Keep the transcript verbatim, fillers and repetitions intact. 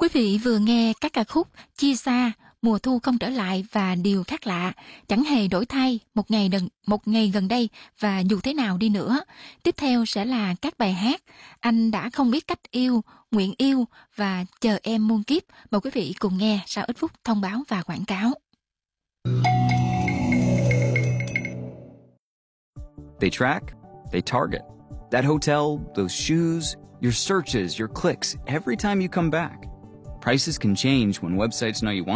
Quý vị vừa nghe các ca khúc Chia xa, Mùa thu không trở lại và Điều khác lạ, Chẳng hề đổi thay, Một ngày đần, một ngày gần đây và Dù thế nào đi nữa. Tiếp theo sẽ là các bài hát Anh đã không biết cách yêu, Nguyện yêu và Chờ em muôn kiếp. Mời quý vị cùng nghe sau ít phút thông báo và quảng cáo. They track, they target. That hotel, those shoes, your searches, your clicks, every time you come back. Prices can change when websites know you want